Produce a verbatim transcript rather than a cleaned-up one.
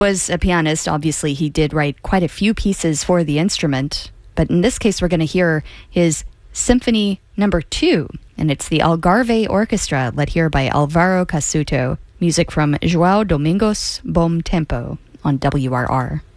Was a pianist. Obviously, he did write quite a few pieces for the instrument. But in this case, we're going to hear his Symphony Number Two, and it's the Algarve Orchestra, led here by Alvaro Casuto. Music from João Domingos Bom Tempo on W R R.